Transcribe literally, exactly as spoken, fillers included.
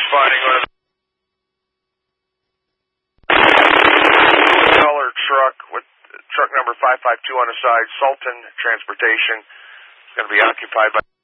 finding one of the color truck with truck number five five two on the side, Sultan Transportation. It's going to be occupied by